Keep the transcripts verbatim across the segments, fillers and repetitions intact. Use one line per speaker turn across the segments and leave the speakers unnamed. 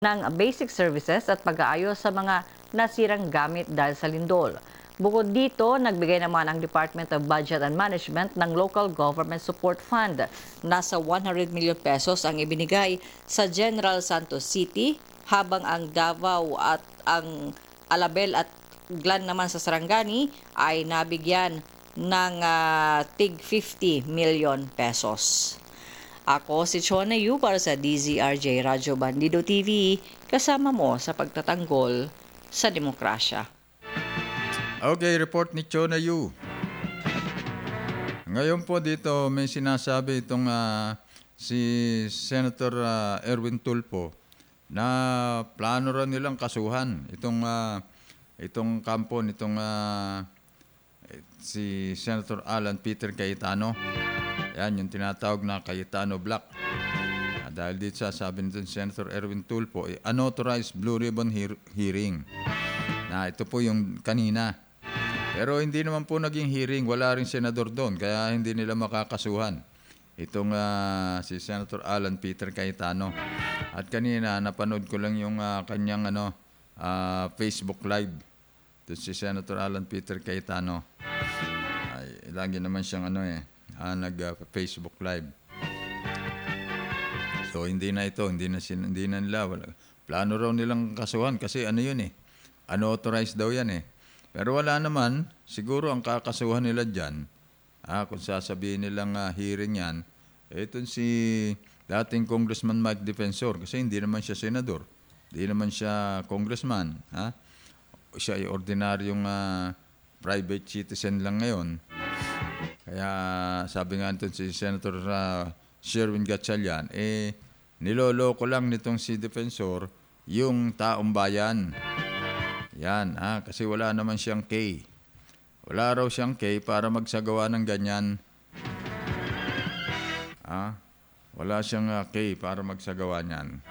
ng basic services at pag-aayos sa mga nasirang gamit dahil sa lindol. Bukod dito, nagbigay naman ang Department of Budget and Management ng Local Government Support Fund. Nasa one hundred million pesos ang ibinigay sa General Santos City, habang ang Davao at ang Alabel at Glan naman sa Sarangani ay nabigyan ng uh, tig fifty million pesos. Ako si Chona Yu para sa D Z R J Radyo Bandido T V, kasama mo sa pagtatanggol sa demokrasya.
Okay, report ni Chona Yu. Ngayon po dito may sinasabi itong uh, si Senator uh, Erwin Tulfo na plano rin nilang kasuhan itong uh, itong kampo nitong uh, si Senator Alan Peter Cayetano. Yan, yung tinatawag na Cayetano Black. Ah, dahil dito sa sabi nito ni Senator Erwin Tulfo, eh, unauthorized Blue Ribbon hear- hearing. Na ito po yung kanina. Pero hindi naman po naging hearing, wala rin senador doon, kaya hindi nila makakasuhan. Itong uh, si Senator Alan Peter Cayetano. At kanina napanood ko lang yung uh, kanyang ano uh, Facebook Live. Ito si Senator Alan Peter Cayetano. Ay, lagi naman siyang ano eh uh, nag-Facebook uh, Live. So hindi na ito, hindi na, sin- hindi na nila. Wala. Plano raw nilang kasuhan kasi ano yun eh. Unauthorized daw yan eh. Pero wala naman, siguro ang kakasuhan nila dyan, ah, kung sasabihin nilang uh, hearing yan, itong si dating Congressman Mike Defensor, kasi hindi naman siya senador, hindi naman siya congressman, ha? Siya ay ordinaryong uh, private citizen lang ngayon. Kaya sabi nga ito si Senator uh, Sherwin Gatchalian, eh, niloloko lang nitong si Defensor yung taong bayan. Yan, ha? Kasi wala naman siyang K. Wala raw siyang K para magsagawa ng ganyan. Ha? Wala siyang uh, K para magsagawa niyan.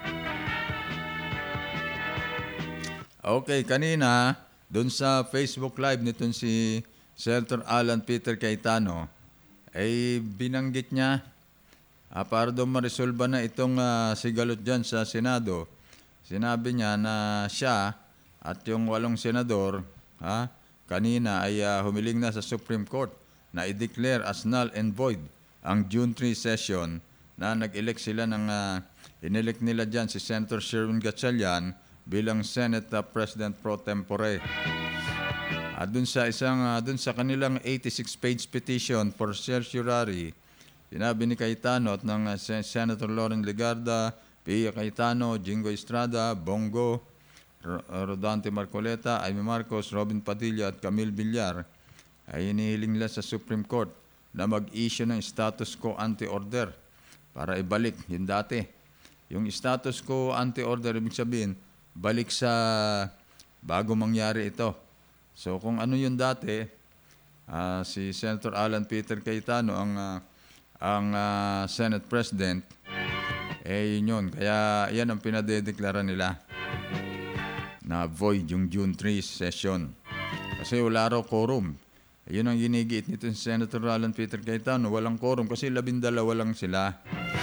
Okay, kanina, dun sa Facebook Live nitong si Senator Alan Peter Cayetano, ay binanggit niya, ah, para daw ma-resolve na itong uh, sigalot dyan sa Senado. Sinabi niya na siya at yung walong senador, ha, kanina ay uh, humiling na sa Supreme Court na i-declare as null and void ang June third session na nag-elect sila ng, uh, inelect nila dyan si Senator Sherwin Gatchalian bilang Senate uh, President pro tempore. At uh, dun sa isang uh, dun sa kanilang eighty-six page petition for certiorari, sinabi ni Cayetano at ng uh, Senator Loren Legarda, Pia Cayetano, Jingo Estrada, Bongo, Rodante Marcoleta, Amy Marcos, Robin Padilla at Camille Villar ay inihiling nila sa Supreme Court na mag-issue ng status quo ante-order para ibalik yung dati. Yung status quo ante-order, ibig sabihin, balik sa bago mangyari ito. So kung ano yung dati, uh, si Senator Alan Peter Cayetano ang, uh, ang uh, Senate President, eh yun yun. Kaya yan ang pinadedeklara nila na void yung June third session. Kasi wala raw quorum. Yun ang ginigiit nito si Senator Alan Peter Cayetano. Walang quorum kasi labindalawa lang sila.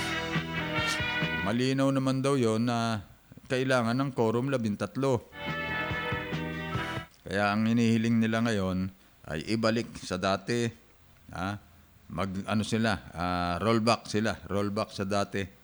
Malinaw naman daw yon na kailangan ng quorum labintatlo. Kaya ang hinihiling nila ngayon ay ibalik sa dati. Ha? Mag, ano sila, uh, rollback sila. Rollback sa dati.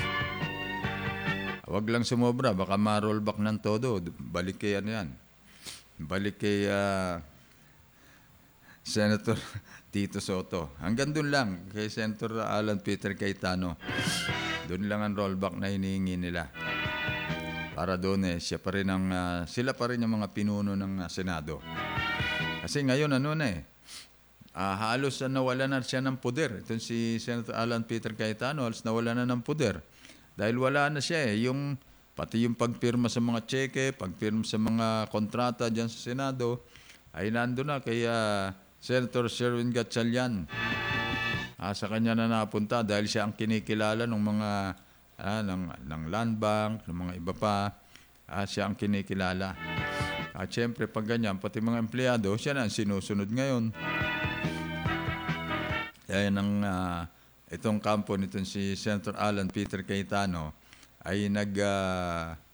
Huwag lang sumobra, baka ma-rollback ng todo. Balik kay ano yan. Balik kay uh, Senator Tito Soto. Hanggang doon lang, kay Senator Alan Peter Cayetano. Doon lang ang rollback na hinihingi nila. Para doon eh, siya pa rin ang, uh, sila pa rin yung mga pinuno ng uh, Senado. Kasi ngayon ano na eh, uh, halos uh, nawala na siya ng poder. Ito si Senator Alan Peter Cayetano, halos nawala na ng poder. Dahil wala na siya eh, yung, pati yung pagpirma sa mga tseke, pagpirma sa mga kontrata dyan sa Senado, ay nando na kay uh, Senator Sherwin Gatchalian. Ah, sa kanya na napunta dahil siya ang kinikilala ng mga, ah, ng, ng Land Bank, ng mga iba pa, ah, siya ang kinikilala. At syempre pag ganyan, pati mga empleyado, siya na ang sinusunod ngayon. Kaya nang uh, itong kampo nitong si Senator Alan Peter Cayetano ay nag uh,